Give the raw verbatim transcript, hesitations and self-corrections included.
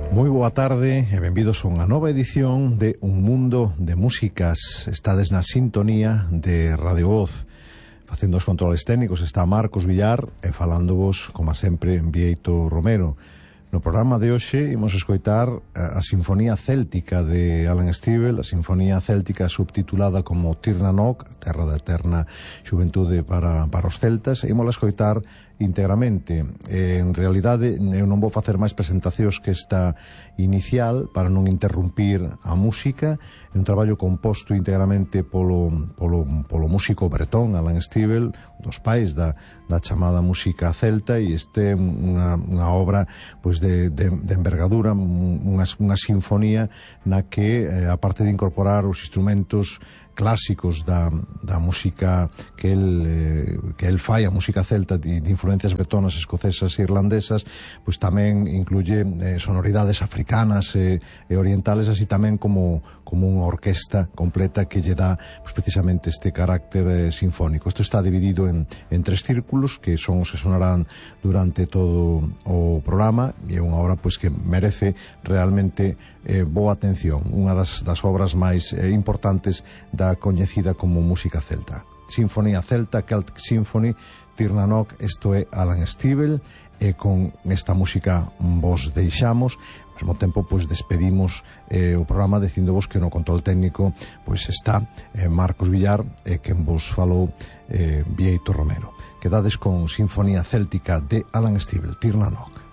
Moi boa tarde e benvidos a unha nova edición de Un Mundo de Músicas. Estades na sintonía de Radio Voz. Facendo os controles técnicos está Marcos Villar e falándovos, como sempre, Bieito Romero. No programa de hoxe imos escoitar a Sinfonía Céltica de Alan Stivell, a Sinfonía Céltica subtitulada como Tir na Nog, Terra da Eterna Xuventude para, para os celtas, e imos a escoitar íntegramente. En realidade, eu non vou facer máis presentacións que esta inicial para non interrumpir a música. É un traballo composto íntegramente polo, polo, polo músico bretón Alan Stivell, dos pais da, da chamada música celta, e este é unha, unha obra pois de, de, de envergadura, unha, unha sinfonía na que, eh, aparte de incorporar os instrumentos clásicos da, da música que el, eh, que el fai, a música celta de, de influencias bretonas, escocesas e irlandesas, pois tamén incluye eh, sonoridades africanas e, e orientales, así tamén como, como unha orquesta completa que lle dá pois, precisamente este carácter eh, sinfónico. Isto está dividido en, en tres círculos que son os que sonarán durante todo o programa, e é unha obra pois, que merece realmente eh, boa atención, unha das, das obras máis eh, importantes da coñecida como música celta. Sinfonía Celta, Celtic Symphony, Tir na Nog. Isto é Alan Stivell, e con esta música vos deixamos. Ao mesmo tempo, pois, despedimos eh, o programa dicindovos que no control técnico pois está eh, Marcos Villar, e quen vos falou eh, Bieito Romero. Quedades con Sinfonía Céltica de Alan Stivell, Tir na Nog.